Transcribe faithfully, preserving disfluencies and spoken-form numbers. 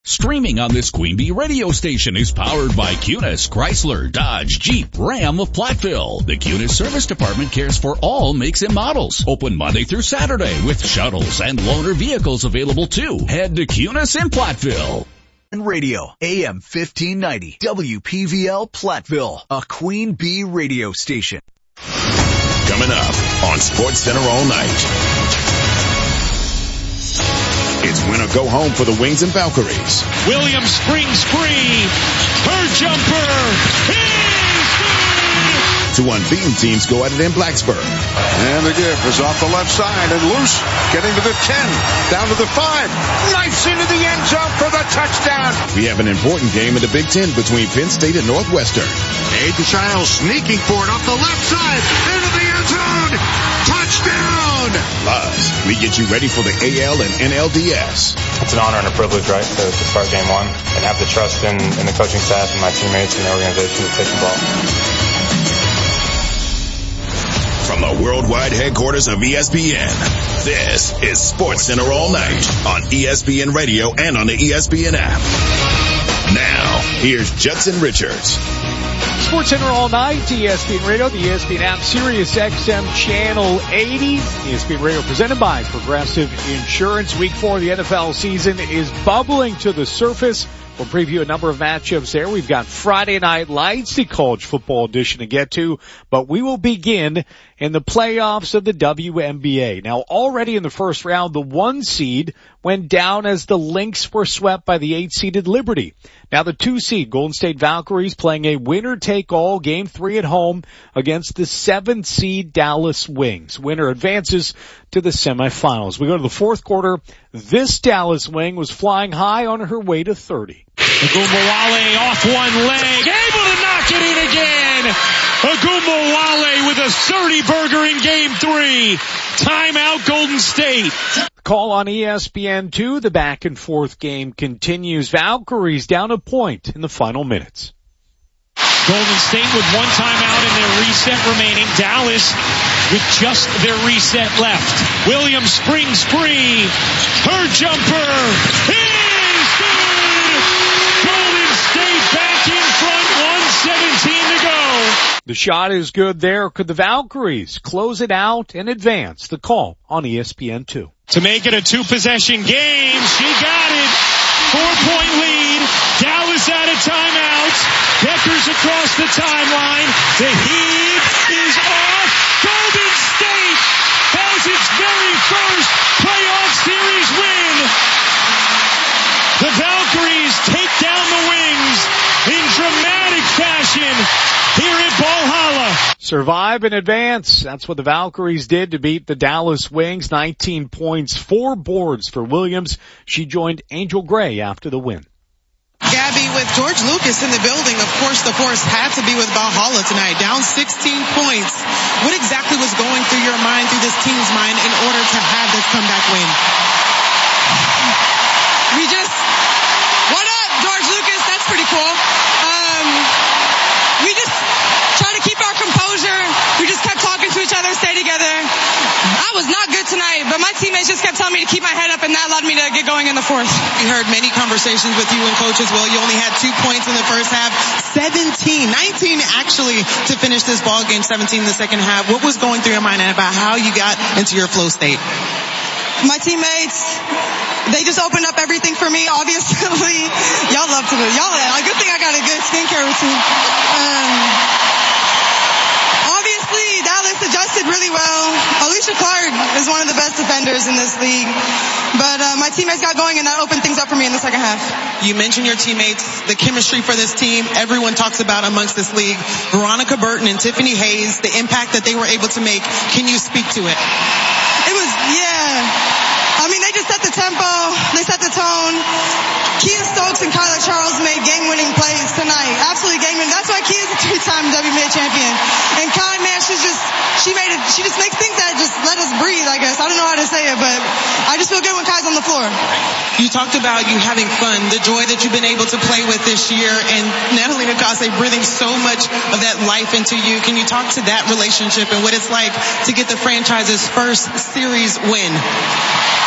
Streaming on this Queen Bee radio station is powered by Cunis, Chrysler, Dodge, Jeep, Ram of Platteville. The Cunis Service Department cares for all makes and models. Open Monday through Saturday with shuttles and loaner vehicles available too. Head to Cunis in Platteville. Radio, A M fifteen ninety, W P V L Platteville, a Queen Bee radio station. Coming up on Sports Center all night. It's win or go home for the Wings and Valkyries. Williams springs free. Her jumper is good. Two unbeaten teams go at it in Blacksburg. And the gift is off the left side and loose. Getting to the ten. Down to the five. Knifes into the end zone for the touchdown. We have an important game in the Big Ten between Penn State and Northwestern. Aiden Chiles sneaking for it off the left side. Into the end zone. Touchdown. Plus, we get you ready for the A L and N L D S. It's an honor and a privilege, right, to, to start game one and have the trust in, in the coaching staff and my teammates and the organization to take the ball. From the worldwide headquarters of E S P N, this is Sports Center all night on E S P N Radio and on the E S P N app. Now, here's Judson Richards. Sports Center all night, E S P N Radio, the E S P N app, Sirius X M Channel eighty. E S P N Radio presented by Progressive Insurance. Week four of the N F L season is bubbling to the surface. We'll preview a number of matchups there. We've got Friday Night Lights, the college football edition to get to, but we will begin in the playoffs of the W N B A. Now, already in the first round, the one seed went down as the Lynx were swept by the eight-seeded Liberty. Now, the two seed Golden State Valkyries playing a winner-take-all game three at home against the seventh seed Dallas Wings. Winner advances to the semifinals. We go to the fourth quarter. This Dallas Wing was flying high on her way to thirty. Ogunbowale off one leg, able to knock it in again. Ogunbowale with a thirty burger in game three. Timeout Golden State. Call on E S P N two. The back and forth game continues. Valkyries down a point in the final minutes. Golden State with one timeout and their reset remaining. Dallas with just their reset left. Williams springs free. Her jumper is good. Golden State back in front. one seventeen to go. The shot is good there. Could the Valkyries close it out and advance? The call on E S P N two. To make it a two-possession game, she got it. Four-point lead. Dallas out of timeouts. Becker's across the timeline. The heave is off. Golden State has its very first playoff series win. The Valkyries take down the Wings in dramatic fashion here at Valhalla. Survive and advance. That's what the Valkyries did to beat the Dallas Wings. nineteen points, four boards for Williams. She joined Angel Gray after the win. Gabby, with George Lucas in the building, of course the force had to be with Valhalla tonight. Down sixteen points. What exactly was going through your mind, through this team's mind, in order to have this comeback win? We just, what up, George Lucas? That's pretty cool. Um, we just try to keep our composure. We just kept talking to each other, stay together. I was not good tonight, but my teammates just kept telling me to keep my head up, and that allowed me to get going in the fourth. We heard many conversations with you and Coach as well. You only had two points in the first half, seventeen, nineteen actually to finish this ball game, seventeen in the second half. What was going through your mind about how you got into your flow state? My teammates, they just opened up everything for me, obviously. Y'all love to do Y'all, a good thing I got a good skincare routine. Um, obviously, Dallas adjusted really well. Alicia Clark is one of the best defenders in this league. But uh, my teammates got going, and that opened things up for me in the second half. You mentioned your teammates, the chemistry for this team. Everyone talks about amongst this league. Veronica Burton and Tiffany Hayes, the impact that they were able to make. Can you speak to it? It was, yeah. I mean, they just set the tempo. They set the tone. Kia Stokes and Kyla Charles made game-winning plays tonight. Absolutely game-winning. That's why Kia's a three-time W N B A champion. And Kai, man, she's just, she made it, she just makes things that just let us breathe, I guess. I don't know how to say it, but I just feel good when Kai's on the floor. You talked about you having fun, the joy that you've been able to play with this year, and Natalie Nakase breathing so much of that life into you. Can you talk to that relationship and what it's like to get the franchise's first series win?